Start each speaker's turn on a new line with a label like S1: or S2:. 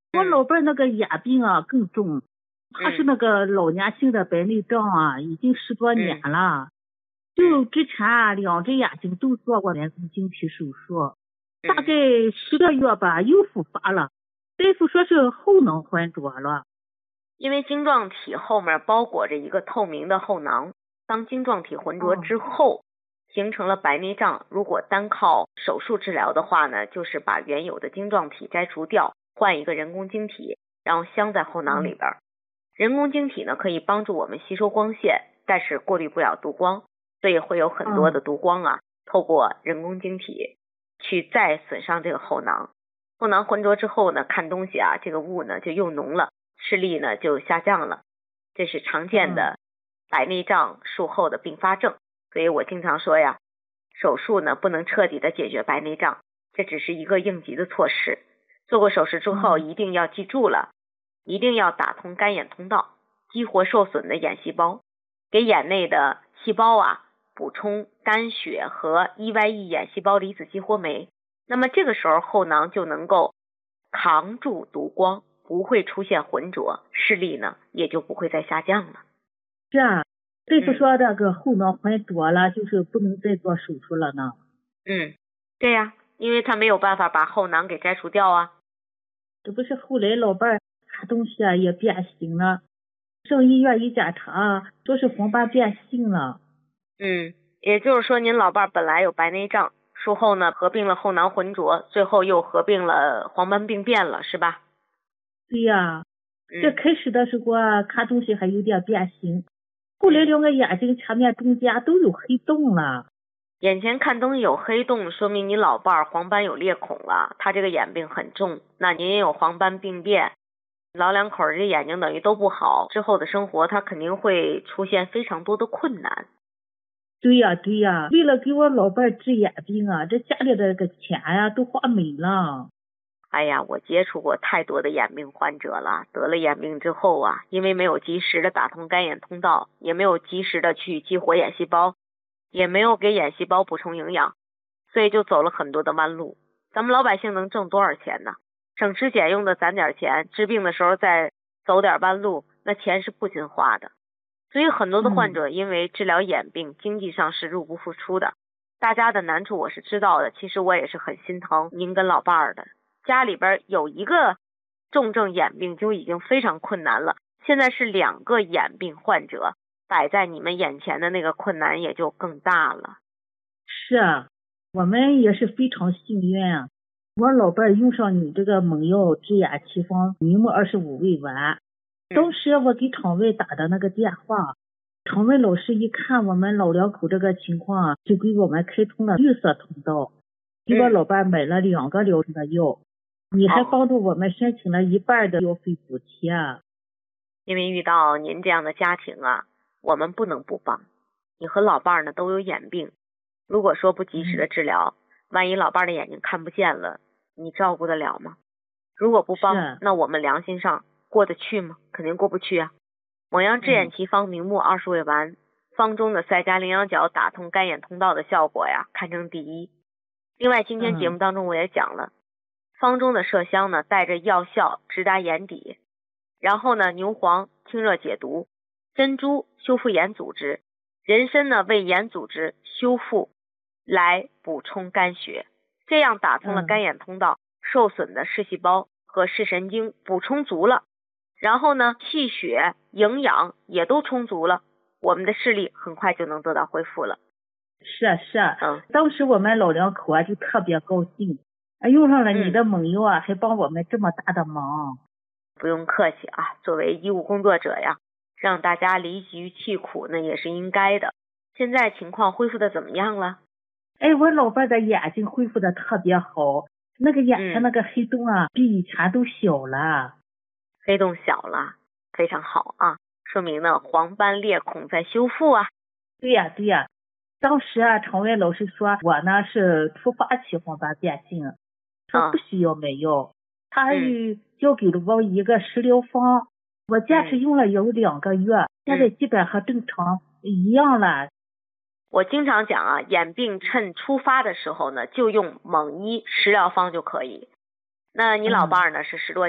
S1: 我老伴那个眼病啊更重，他是那个老年性的白内障啊，已经10多年了。就之前2只眼睛都做过人工晶体手术，大概10个月吧，又复发了。大夫说是后囊浑浊了。
S2: 因为晶状体后面包裹着一个透明的后囊，当晶状体浑浊之后，形成了白内障。如果单靠手术治疗的话呢，就是把原有的晶状体摘除掉，换一个人工晶体，然后镶在后囊里边。人工晶体呢可以帮助我们吸收光线，但是过滤不了毒光，所以会有很多的毒光啊，透过人工晶体去再损伤这个后囊。后囊浑浊之后呢，看东西啊，这个雾呢就又浓了，视力呢就下降了，这是常见的白内障术后的并发症。所以我经常说呀，手术呢不能彻底的解决白内障，这只是一个应急的措施。做过手术之后一定要记住了，一定要打通干眼通道，激活受损的眼细胞，给眼内的细胞啊补充肝血和 EYE 眼细胞离子激活酶。那么这个时候后囊就能够扛住毒光，不会出现浑浊，视力呢也就不会再下降了。
S1: 是啊，大夫说那个后囊浑浊了，就是不能再做手术了呢。
S2: 对呀，因为他没有办法把后囊给摘除掉啊。
S1: 这不是后来老伴看东西啊也变形了，上医院一检查，说是黄斑变性了。
S2: 也就是说您老伴本来有白内障，术后呢合并了后囊浑浊，最后又合并了黄斑病变了，是吧？
S1: 对呀，这开始的时候啊看东西还有点变形，后来2个眼睛前面中间都有黑洞了。
S2: 眼前看东西有黑洞，说明你老伴黄斑有裂孔了，他这个眼病很重。那您也有黄斑病变，老两口这眼睛等于都不好，之后的生活他肯定会出现非常多的困难。
S1: 对呀，为了给我老伴治眼病啊，这家里的个钱呀都花没了。
S2: 哎呀，我接触过太多的眼病患者了，得了眼病之后啊，因为没有及时的打通干眼通道，也没有及时的去激活眼细胞，也没有给眼细胞补充营养，所以就走了很多的弯路。咱们老百姓能挣多少钱呢？省吃俭用的攒点钱，治病的时候再走点弯路，那钱是不禁花的。所以很多的患者因为治疗眼病，经济上是入不敷出的。大家的难处我是知道的，其实我也是很心疼您跟老伴儿的。家里边有一个重症眼病就已经非常困难了，现在是2个眼病患者摆在你们眼前的那个困难也就更大了。
S1: 是啊，我们也是非常幸运啊。我老伴用上你这个猛药治眼奇方明目25味丸，当时我给厂外打的那个电话，厂外老师一看我们老两口这个情况，就给我们开通了绿色通道，给我老伴买了2个疗程的药，你还帮助我们申请了1半的药费补贴。
S2: 因为遇到您这样的家庭啊，我们不能不帮。你和老伴呢都有眼病，如果说不及时的治疗，万一老伴的眼睛看不见了，你照顾得了吗？如果不帮，那我们良心上过得去吗？肯定过不去啊。蒙阳治眼奇方明目20味丸，方中的赛加羚羊角打通干眼通道的效果呀，堪称第一。另外今天节目当中我也讲了，方中的麝香呢带着药效直达眼底，然后呢牛黄清热解毒，珍珠修复眼组织，人参呢为眼组织修复来补充肝血，这样打通了干眼通道，受损的视细胞和视神经补充足了，然后呢气血营养也都充足了，我们的视力很快就能得到恢复了。
S1: 是啊，当时我们老两口啊就特别高兴，用上了你的猛药啊，还帮我们这么大的忙。
S2: 不用客气啊，作为医务工作者呀，让大家离疾弃苦那也是应该的。现在情况恢复的怎么样了？
S1: 我老伴的眼睛恢复的特别好，那个眼前那个黑洞啊，比以前都小了。
S2: 黑洞小了，非常好啊，说明呢黄斑裂孔在修复啊。
S1: 对呀，当时啊厂外老师说我呢是突发期黄斑变性，说不需要买药，他还交给了我一个食疗方，我坚持用了有2个月，现在基本和正常一样了。
S2: 我经常讲啊，眼病趁初发的时候呢，就用蒙医食疗方就可以。那你老伴呢是10多